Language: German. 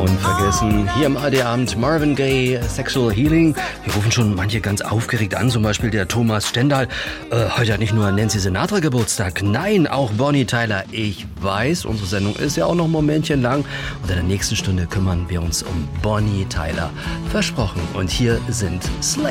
Unvergessen, hier im AD-Abend Marvin Gaye, Sexual Healing. Hier rufen schon manche ganz aufgeregt an, zum Beispiel der Thomas Stendal. Heute hat nicht nur Nancy Sinatra Geburtstag, nein, auch Bonnie Tyler. Ich weiß, unsere Sendung ist ja auch noch ein Momentchen lang. Und in der nächsten Stunde kümmern wir uns um Bonnie Tyler. Versprochen. Und hier sind Slave.